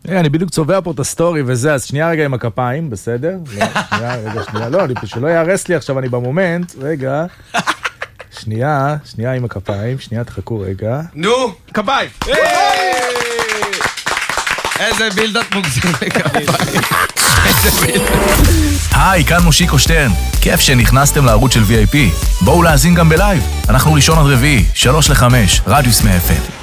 אני בדיוק צובע פה את הסטורי וזה, אז שנייה רגע עם הכפיים, בסדר? שנייה, לא, שלא יערס לי עכשיו, אני במומנט, רגע. שנייה עם הכפיים, שנייה תחכו רגע. נו, כפיים! איזה בילדת מוגזים לכפיים. היי, כאן מושיקו שטרן. כיף שנכנסתם לערוץ של VIP. בואו להאזין גם בלייב. אנחנו ראשון עד רביעי, 3-5, רדיוס מ-FM.